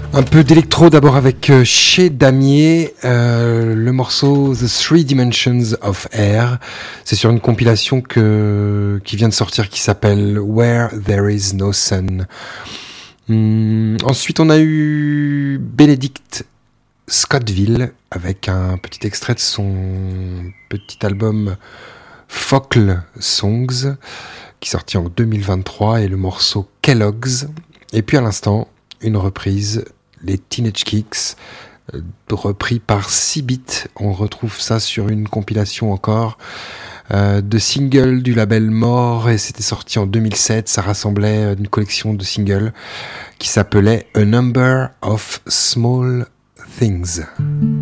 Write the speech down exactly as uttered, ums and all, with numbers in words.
Un peu d'électro d'abord avec euh, chez Damier, euh, le morceau The Three Dimensions of Air. C'est sur une compilation que, qui vient de sortir qui s'appelle Where There Is No Sun. Hum, ensuite on a eu Benedict Scottville avec un petit extrait de son petit album Folklore Songs qui est sorti en deux mille vingt-trois et le morceau Kellogg's. Et puis à l'instant une reprise, les Teenage Kicks, euh, repris par Seabit. On retrouve ça sur une compilation encore euh, de singles du label More, et c'était sorti en deux mille sept. Ça rassemblait une collection de singles qui s'appelait A Number of Small Things.